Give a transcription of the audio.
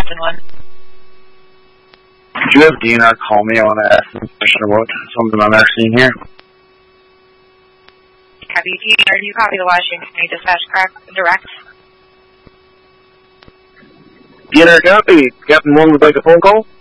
option 1. Could you have DNR call me? I want to ask him a question about something I'm seeing here. Copy. DNR, do you copy the Washington County Dispatch Direct? DNR copy. Captain 1 would like a phone call.